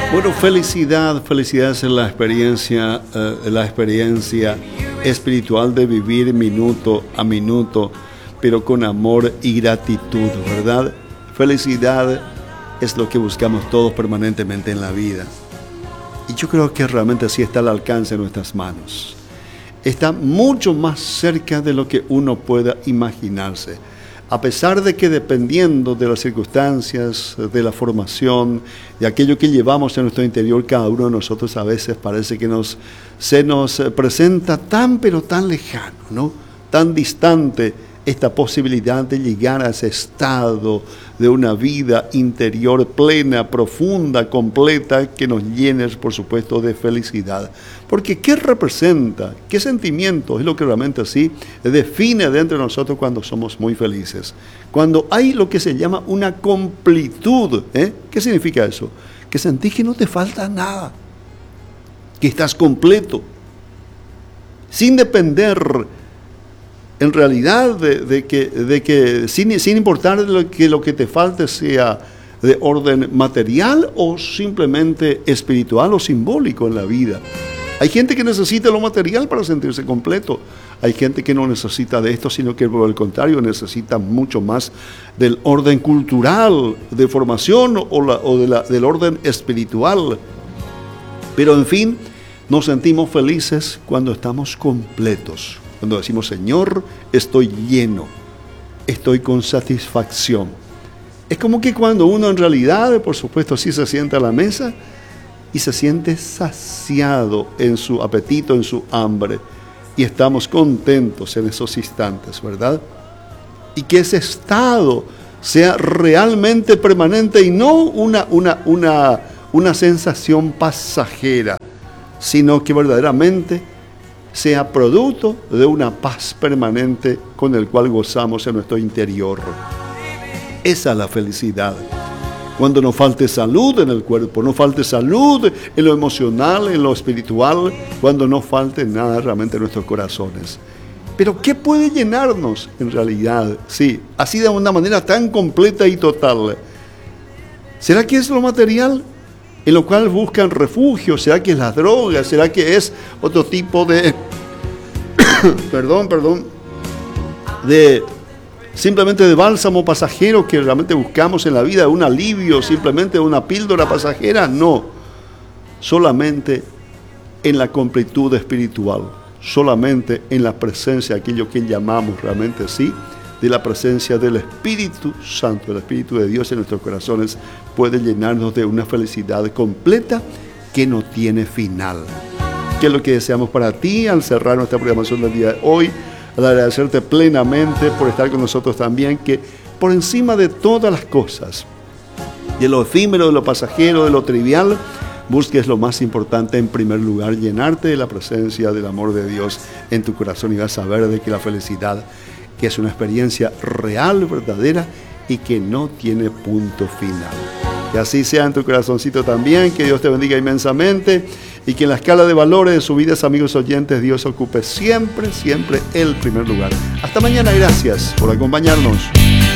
Bueno, felicidad es la experiencia espiritual de vivir minuto a minuto, pero con amor y gratitud, ¿verdad? Felicidad es lo que buscamos todos permanentemente en la vida. Y yo creo que realmente sí está al alcance de nuestras manos. Está mucho más cerca de lo que uno pueda imaginarse. A pesar de que dependiendo de las circunstancias, de la formación, de aquello que llevamos en nuestro interior, cada uno de nosotros a veces parece que se nos presenta tan pero tan lejano, ¿no? Tan distante esta posibilidad de llegar a ese estado de una vida interior plena, profunda, completa, que nos llene, por supuesto, de felicidad. Porque ¿qué representa? ¿Qué sentimiento es lo que realmente así define dentro de nosotros cuando somos muy felices? Cuando hay lo que se llama una completud, ¿eh? ¿Qué significa eso? Que sentís que no te falta nada, que estás completo, sin depender en realidad de que sin importar que lo que te falte sea de orden material o simplemente espiritual o simbólico en la vida. Hay gente que necesita lo material para sentirse completo. Hay gente que no necesita de esto, sino que por el contrario necesita mucho más del orden cultural, de formación del orden espiritual. Pero en fin, nos sentimos felices cuando estamos completos. Cuando decimos, Señor, estoy lleno, estoy con satisfacción. Es como que cuando uno en realidad, por supuesto, sí se sienta a la mesa y se siente saciado en su apetito, en su hambre, y estamos contentos en esos instantes, ¿verdad? Y que ese estado sea realmente permanente y no una sensación pasajera, sino que verdaderamente sea producto de una paz permanente con el cual gozamos en nuestro interior. Esa es la felicidad. Cuando no falte salud en el cuerpo, no falte salud en lo emocional, en lo espiritual, cuando no falte nada realmente en nuestros corazones. Pero ¿qué puede llenarnos en realidad? Sí, así de una manera tan completa y total. ¿Será que es lo material en lo cual buscan refugio? ¿Será que es las drogas? ¿Será que es otro tipo de simplemente de bálsamo pasajero que realmente buscamos en la vida, un alivio, simplemente una píldora pasajera? No, solamente en la completud espiritual, solamente en la presencia de aquello que llamamos realmente sí, de la presencia del Espíritu Santo, el Espíritu de Dios en nuestros corazones, puede llenarnos de una felicidad completa que no tiene final. ¿Qué es lo que deseamos para ti al cerrar nuestra programación del día de hoy? Al agradecerte plenamente por estar con nosotros también, que por encima de todas las cosas, de lo efímero, de lo pasajero, de lo trivial, busques lo más importante en primer lugar, llenarte de la presencia del amor de Dios en tu corazón, y vas a ver de que la felicidad, que es una experiencia real, verdadera y que no tiene punto final. Que así sea en tu corazoncito también, que Dios te bendiga inmensamente y que en la escala de valores de sus vidas, amigos oyentes, Dios ocupe siempre, siempre el primer lugar. Hasta mañana, gracias por acompañarnos.